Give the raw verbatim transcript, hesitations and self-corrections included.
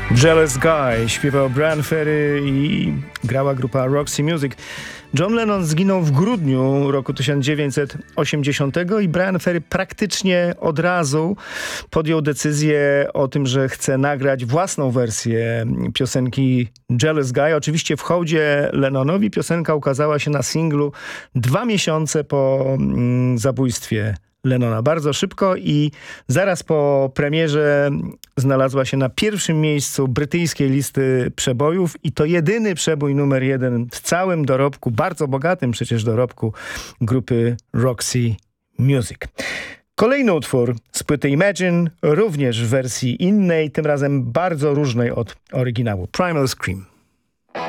Jealous Guy śpiewał Bryan Ferry i grała grupa Roxy Music. John Lennon zginął w grudniu roku tysiąc dziewięćset osiemdziesiątego i Bryan Ferry praktycznie od razu podjął decyzję o tym, że chce nagrać własną wersję piosenki Jealous Guy. Oczywiście w hołdzie Lennonowi piosenka ukazała się na singlu dwa miesiące po mm, zabójstwie Lennona. Bardzo szybko i zaraz po premierze znalazła się na pierwszym miejscu brytyjskiej listy przebojów i to jedyny przebój numer jeden w całym dorobku, bardzo bogatym przecież dorobku grupy Roxy Music. Kolejny utwór z płyty Imagine, również w wersji innej, tym razem bardzo różnej od oryginału. Primal Scream.